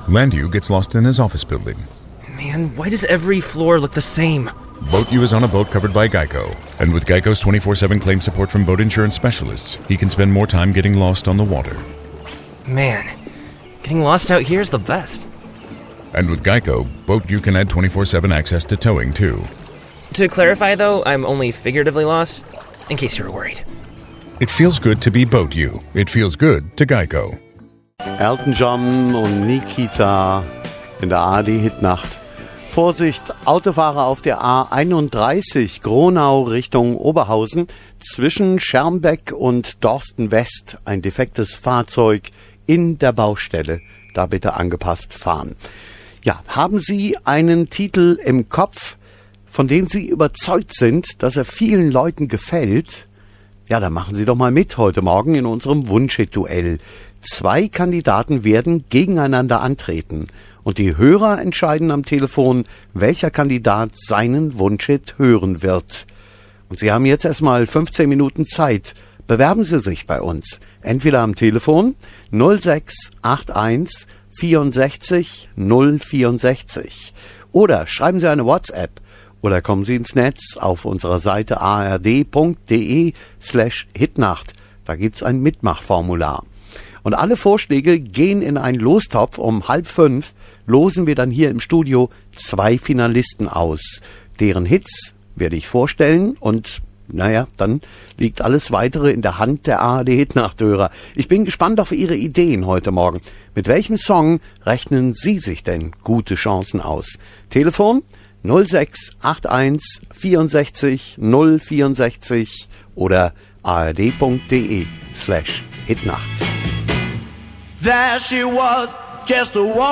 Landu gets lost in his office building. Man, why does every floor look the same? Boat U is on a boat covered by Geico. And with Geico's 24/7 claim support from boat insurance specialists, he can spend more time getting lost on the water. Man, getting lost out here is the best. And with Geico, Boat U can add 24/7 access to towing, too. To clarify, though, I'm only figuratively lost, in case you were worried. It feels good to be Boat U. It feels good to Geico. Elton John und Nikita in der ARD-Hitnacht. Vorsicht, Autofahrer auf der A31 Gronau Richtung Oberhausen. Zwischen Schermbeck und Dorsten West ein defektes Fahrzeug in der Baustelle. Da bitte angepasst fahren. Ja, haben Sie einen Titel im Kopf, von dem Sie überzeugt sind, dass er vielen Leuten gefällt? Ja, dann machen Sie doch mal mit heute Morgen in unserem Wunschhit-Duell. 2 Kandidaten werden gegeneinander antreten. Und die Hörer entscheiden am Telefon, welcher Kandidat seinen Wunschhit hören wird. Und Sie haben jetzt erstmal 15 Minuten Zeit. Bewerben Sie sich bei uns. Entweder am Telefon 0681 64 064 oder schreiben Sie eine WhatsApp oder kommen Sie ins Netz auf unserer Seite ard.de/Hitnacht. Da gibt's ein Mitmachformular. Und alle Vorschläge gehen in einen Lostopf. Um 4:30 losen wir dann hier im Studio 2 Finalisten aus. Deren Hits werde ich vorstellen und dann liegt alles Weitere in der Hand der ARD-Hitnachthörer. Ich bin gespannt auf Ihre Ideen heute Morgen. Mit welchem Song rechnen Sie sich denn gute Chancen aus? Telefon 0681 64 064 oder ard.de/Hitnacht. There she was, just a woman.